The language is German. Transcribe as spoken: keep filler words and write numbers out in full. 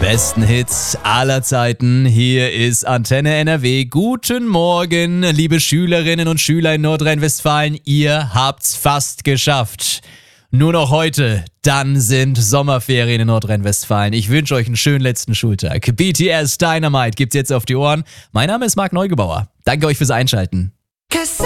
besten Hits aller Zeiten. Hier ist Antenne N R W. Guten Morgen, liebe Schülerinnen und Schüler in Nordrhein-Westfalen. Ihr habt's fast geschafft. Nur noch heute, dann sind Sommerferien in Nordrhein-Westfalen. Ich wünsche euch einen schönen letzten Schultag. B T S Dynamite gibt's jetzt auf die Ohren. Mein Name ist Marc Neugebauer. Danke euch fürs Einschalten. Cause